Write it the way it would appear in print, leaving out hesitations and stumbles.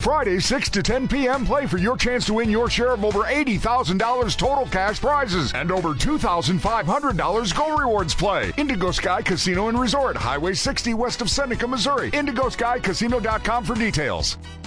Friday, 6 to 10 p.m. Play for your chance to win your share of over $80,000 total cash prizes and over $2,500 Go Rewards Play. Indigo Sky Casino and Resort, Highway 60 west of Seneca, Missouri. IndigoSkyCasino.com for details.